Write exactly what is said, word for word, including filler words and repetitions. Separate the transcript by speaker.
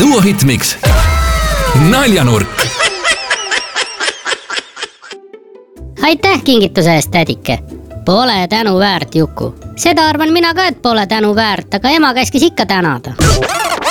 Speaker 1: Duo Hitmix. Naljanurk.
Speaker 2: Aitäh kingituse eest, tädike. Pole tänu väärt, Juku. Seda arvan mina ka, et pole tänu väärt, aga ema käskis ikka tänada.